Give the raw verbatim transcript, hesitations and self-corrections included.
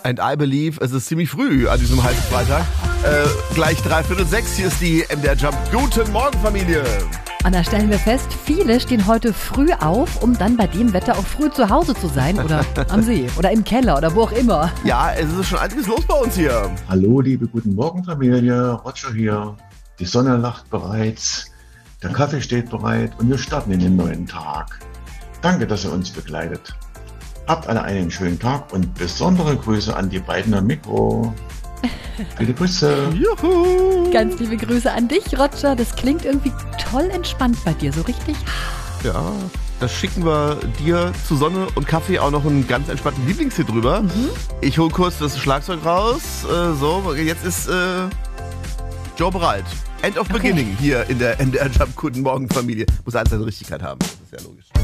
And I believe, es ist ziemlich früh an diesem heißen Freitag. Äh, gleich dreiviertel sechs, hier ist die M D R Jump. Guten Morgen, Familie. Und da stellen wir fest, viele stehen heute früh auf, um dann bei dem Wetter auch früh zu Hause zu sein oder am See oder im Keller oder wo auch immer. Ja, es ist schon einiges los bei uns hier. Hallo, liebe Guten Morgen, Familie. Roger hier. Die Sonne lacht bereits, der Kaffee steht bereit und wir starten in den neuen Tag. Danke, dass ihr uns begleitet. Habt alle einen schönen Tag und besondere Grüße an die beiden am Mikro. Viele Grüße. Juhu. Ganz liebe Grüße an dich, Roger. Das klingt irgendwie toll entspannt bei dir, so richtig. Ja, das schicken wir dir zu Sonne und Kaffee auch noch einen ganz entspannten Lieblingshit drüber. Mhm. Ich hole kurz das Schlagzeug raus. Äh, so, jetzt ist äh, Joe bereit. End of Okay. Beginning hier in der M D R Jump. Guten Morgen, Familie. Muss alles seine Richtigkeit haben, das ist ja logisch.